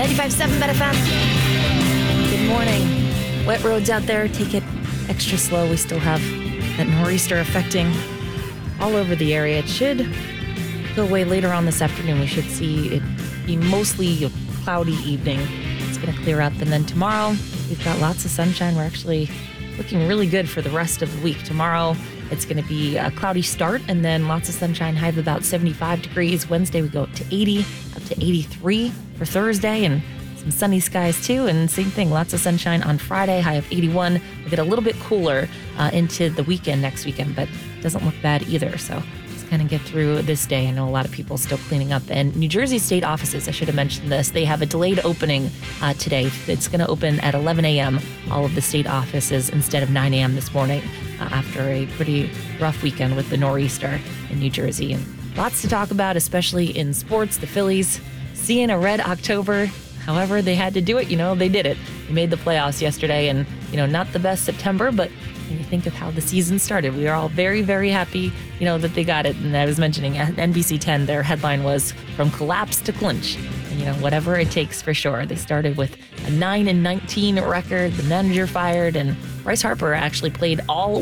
95.7 Bet FM. Good morning. Wet roads out there. Take it extra slow. We still have that nor'easter affecting all over the area. It should go away later on this afternoon. We should see it be mostly a cloudy evening. It's going to clear up. And then tomorrow, we've got lots of sunshine. We're actually looking really good for the rest of the week. Tomorrow, it's going to be a cloudy start and then lots of sunshine, high of about 75 degrees. Wednesday, we go up to 80, up to 83 for Thursday, and some sunny skies too. And same thing, lots of sunshine on Friday, high of 81. We'll get a little bit cooler into the weekend next weekend, but it doesn't look bad either. So just kind of get through this day. I know a lot of people still cleaning up. And New Jersey state offices, I should have mentioned this, they have a delayed opening today. It's going to open at 11 a.m., all of the state offices, instead of 9 a.m. this morning after a pretty rough weekend with the nor'easter in New Jersey. And lots to talk about, especially in sports. The Phillies seeing a red October. However, they had to do it. They did it. They made the playoffs yesterday, and, not the best September, but when you think of how the season started, we are all very, very happy, that they got it. And I was mentioning at NBC 10, their headline was "From Collapse to Clinch." And, whatever it takes for sure. They started with a 9-19 record. The manager fired, and Bryce Harper actually played all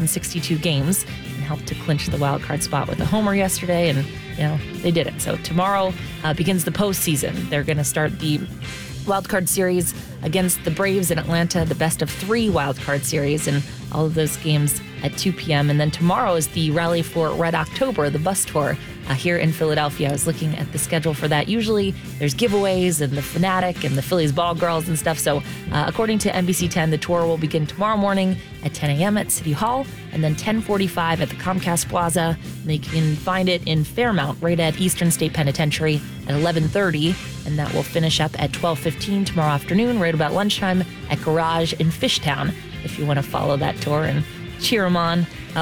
162 games and helped to clinch the wild card spot with a homer yesterday. And, they did it. So tomorrow begins the postseason. They're going to start the wild card series against the Braves in Atlanta, the best of 3 wild card series, and all of those games at 2 p.m. And then tomorrow is the Rally for Red October, the bus tour here in Philadelphia. I was looking at the schedule for that. Usually there's giveaways and the Fanatic and the Phillies ball girls and stuff. So according to NBC 10, the tour will begin tomorrow morning at 10 a.m. at City Hall and then 10:45 at the Comcast Plaza. And they can find it in Fairmount, right at Eastern State Penitentiary at 11:30. And that will finish up at 12:15 tomorrow afternoon, right about lunchtime at Garage in Fishtown, if you want to follow that tour and cheer them on.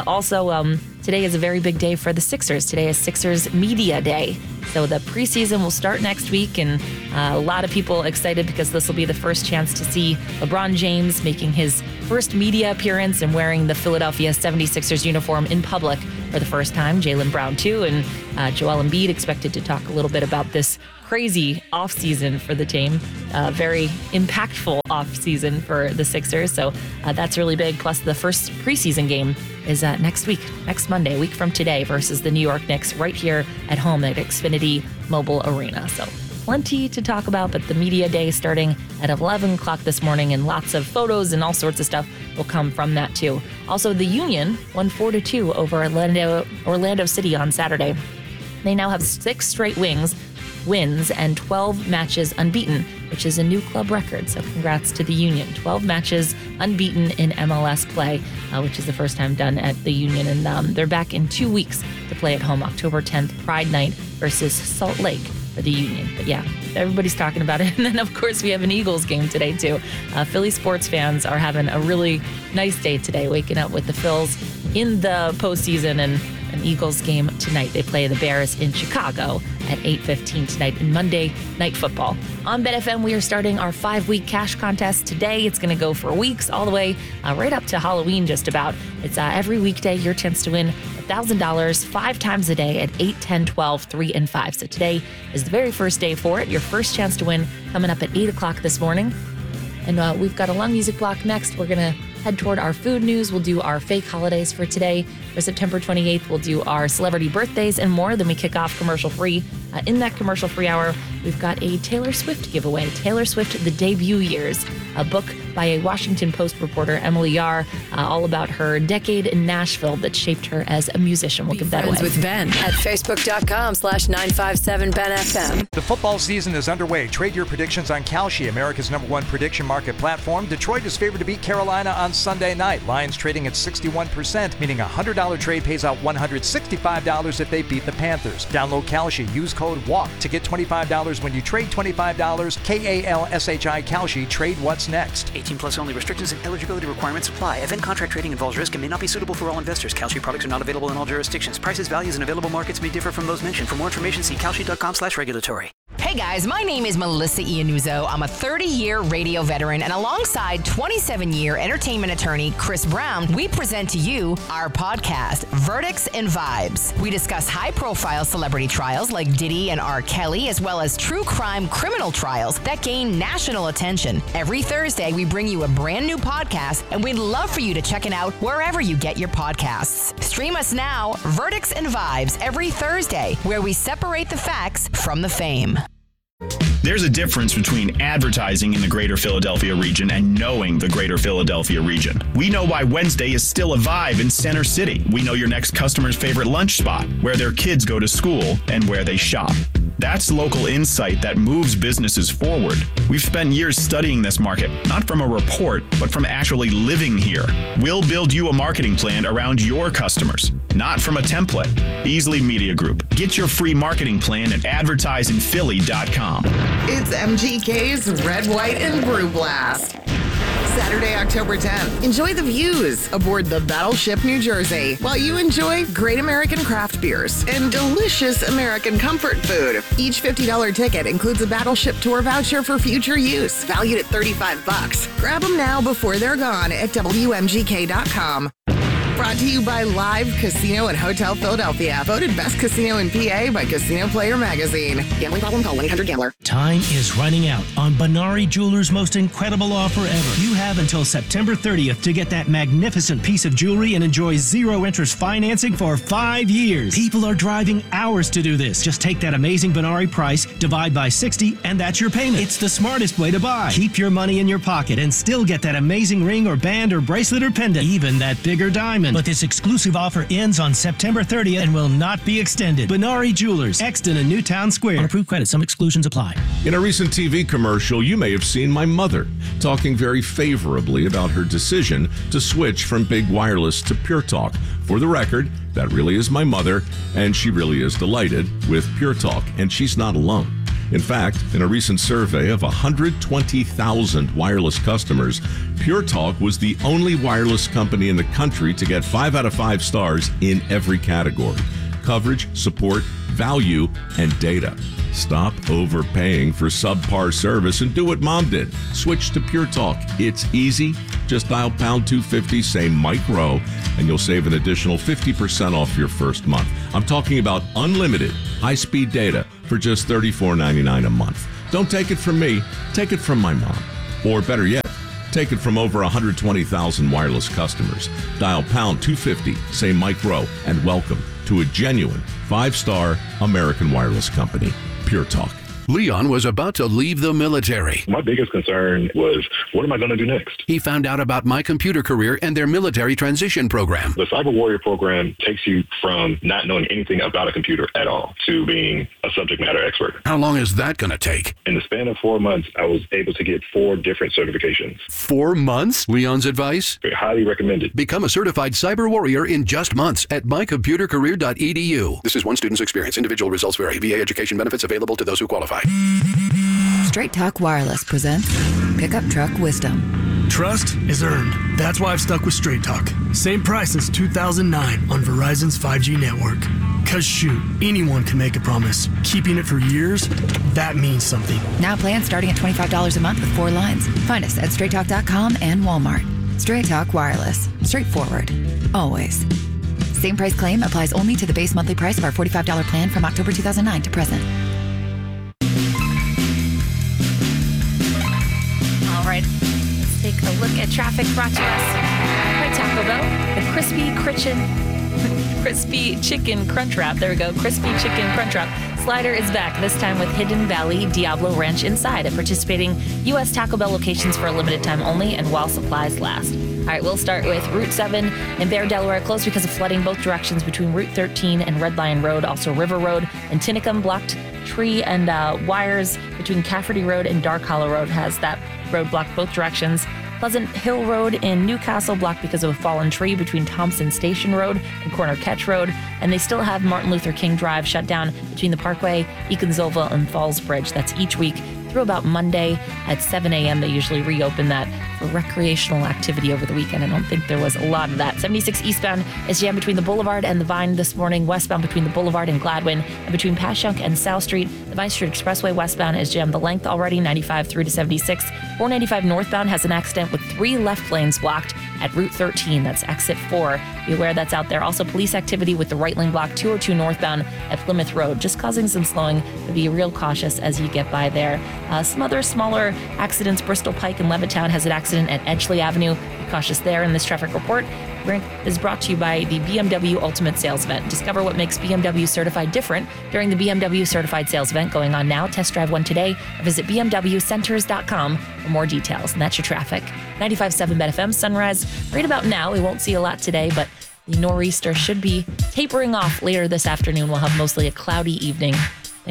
Today is a very big day for the Sixers. Today is Sixers Media Day. So the preseason will start next week, and a lot of people excited because this will be the first chance to see LeBron James making his first media appearance and wearing the Philadelphia 76ers uniform in public for the first time. Jaylen Brown too, and Joel Embiid expected to talk a little bit about this crazy offseason for the team. Very impactful offseason for the Sixers. So that's really big. Plus the first preseason game is next week, next Monday, a week from today, versus the New York Knicks right here at home at Xfinity Mobile Arena. So plenty to talk about, but the media day starting at 11 o'clock this morning, and lots of photos and all sorts of stuff will come from that too. Also, the Union won 4-2 over Orlando City on Saturday. They now have 6 straight wins and 12 matches unbeaten, which is a new club record. So congrats to the Union. 12 matches unbeaten in MLS play, which is the first time done at the Union. And they're back in 2 weeks to play at home, October 10th, Pride Night versus Salt Lake for the Union. But yeah, everybody's talking about it. And then, of course, we have an Eagles game today, too. Philly sports fans are having a really nice day today, waking up with the Phils in the postseason, and an Eagles game tonight. They play the Bears in Chicago at 8:15 tonight in Monday Night Football. On Bet FM, we are starting our 5-week cash contest today. It's going to go for weeks, all the way right up to Halloween just about. It's every weekday, your chance to win $1,000 5 times a day at 8, 10, 12, 3, and 5. So today is the very first day for it. Your first chance to win coming up at 8 o'clock this morning. And we've got a long music block next. We're going to head toward our food news. We'll do our fake holidays for today. For September 28th, we'll do our celebrity birthdays and more. Then we kick off commercial-free. In that commercial-free hour, we've got a Taylor Swift giveaway. Taylor Swift, The Debut Years, a book by a Washington Post reporter, Emily Yar, all about her decade in Nashville that shaped her as a musician. We'll give that away. With Ben at Facebook.com/957BenFM. The football season is underway. Trade your predictions on Kalshi, America's #1 prediction market platform. Detroit is favored to beat Carolina on Sunday night. Lions trading at 61%, meaning a $100 trade pays out $165 if they beat the Panthers. Download Kalshi. Use code WALK to get $25 when you trade $25. KALSHI Kalshi. Trade what's next. 18 plus only. Restrictions and eligibility requirements apply. Event contract trading involves risk and may not be suitable for all investors. Kalshi products are not available in all jurisdictions. Prices, values, and available markets may differ from those mentioned. For more information, see Kalshi.com/regulatory. Hey guys, my name is Melissa Iannuzzo. I'm a 30-year radio veteran, and alongside 27-year entertainment attorney Chris Brown, we present to you our podcast, Verdicts and Vibes. We discuss high-profile celebrity trials like Diddy and R. Kelly, as well as true crime criminal trials that gain national attention. Every Thursday, we bring you a brand new podcast, and we'd love for you to check it out wherever you get your podcasts. Stream us now, Verdicts and Vibes, every Thursday, where we separate the facts from the fame. There's a difference between advertising in the greater Philadelphia region and knowing the greater Philadelphia region. We know why Wednesday is still a vibe in Center City. We know your next customer's favorite lunch spot, where their kids go to school, and where they shop. That's local insight that moves businesses forward. We've spent years studying this market, not from a report, but from actually living here. We'll build you a marketing plan around your customers, not from a template. Easley Media Group. Get your free marketing plan at advertisingphilly.com. It's MGK's Red, White, and Brew Blast. Saturday, October 10th. Enjoy the views aboard the Battleship New Jersey while you enjoy great American craft beers and delicious American comfort food. Each $50 ticket includes a Battleship tour voucher for future use, valued at $35. Grab them now before they're gone at WMGK.com. Brought to you by Live Casino and Hotel Philadelphia. Voted best casino in PA by Casino Player Magazine. Gambling problem? Call 1-800-GAMBLER. Time is running out on Benari Jewelers' most incredible offer ever. You have until September 30th to get that magnificent piece of jewelry and enjoy zero interest financing for 5 years. People are driving hours to do this. Just take that amazing Benari price, divide by 60, and that's your payment. It's the smartest way to buy. Keep your money in your pocket and still get that amazing ring or band or bracelet or pendant, even that bigger diamond. But this exclusive offer ends on September 30th and will not be extended. Benari Jewelers, Exton and Newtown Square. On approved credit, some exclusions apply. In a recent TV commercial, you may have seen my mother talking very favorably about her decision to switch from big wireless to Pure Talk. For the record, that really is my mother, and she really is delighted with Pure Talk, and she's not alone. In fact, in a recent survey of 120,000 wireless customers, Pure Talk was the only wireless company in the country to get 5 out of 5 stars in every category: coverage, support, value, and data. Stop overpaying for subpar service and do what Mom did. Switch to Pure Talk. It's easy. Just dial pound 250, say Mike Rowe, and you'll save an additional 50% off your first month. I'm talking about unlimited high-speed data for just $34.99 a month. Don't take it from me. Take it from my mom. Or better yet, take it from over 120,000 wireless customers. Dial pound 250, say Mike Rowe, and welcome to a genuine 5-star American wireless company, Pure Talk. Leon was about to leave the military. My biggest concern was, what am I going to do next? He found out about My Computer Career and their military transition program. The Cyber Warrior program takes you from not knowing anything about a computer at all to being a subject matter expert. How long is that going to take? In the span of 4 months, I was able to get 4 different certifications. 4 months? Leon's advice? Highly recommended. Become a certified cyber warrior in just months at mycomputercareer.edu. This is one student's experience. Individual results vary. VA education benefits available to those who qualify. Straight Talk Wireless presents Pickup Truck Wisdom. Trust is earned. That's why I've stuck with Straight Talk. Same price as 2009 on Verizon's 5G network. Cause shoot, anyone can make a promise. Keeping it for years, that means something. Now plans starting at $25 a month with 4 lines. Find us at straighttalk.com and Walmart. Straight Talk Wireless. Straightforward. Always. Same price claim applies only to the base monthly price of our $45 plan from October 2009 to present. All right, let's take a look at traffic brought to us by Taco Bell. The Crispy Chicken Crunch Wrap. There we go. Crispy Chicken Crunch Wrap. Slider is back, this time with Hidden Valley Diablo Ranch inside at participating U.S. Taco Bell locations for a limited time only and while supplies last. All right, we'll start with Route 7 in Bear, Delaware, closed because of flooding both directions between Route 13 and Red Lion Road. Also River Road and Tinicum blocked tree and wires between Cafferty Road and Dark Hollow Road has that road blocked both directions. Pleasant Hill Road in Newcastle blocked because of a fallen tree between Thompson Station Road and Corner Ketch Road. And they still have Martin Luther King Drive shut down between the Parkway, Eakinsville, and Falls Bridge. That's each week through about Monday at 7 a.m. They usually reopen that for recreational activity over the weekend. I don't think there was a lot of that. 76 eastbound is jammed between the Boulevard and the Vine this morning. Westbound between the Boulevard and Gladwin, and between Passyunk and South Street. The Vine Street Expressway westbound is jammed the length already, 95 through to 76. 495 northbound has an accident with 3 left lanes blocked at Route 13. That's exit 4. Be aware that's out there. Also, police activity with the right lane block 202 northbound at Plymouth Road, just causing some slowing. So be real cautious as you get by there. Some other smaller accidents. Bristol Pike and Levittown has an accident at Edgeley Avenue. Be cautious there in this traffic report. Is brought to you by the BMW Ultimate Sales Event. Discover what makes BMW Certified different during the BMW Certified Sales Event going on now. Test drive one today or visit bmwcenters.com for more details. And that's your traffic. 95.7 Bet FM sunrise right about now. We won't see a lot today, but the nor'easter should be tapering off later this afternoon. We'll have mostly a cloudy evening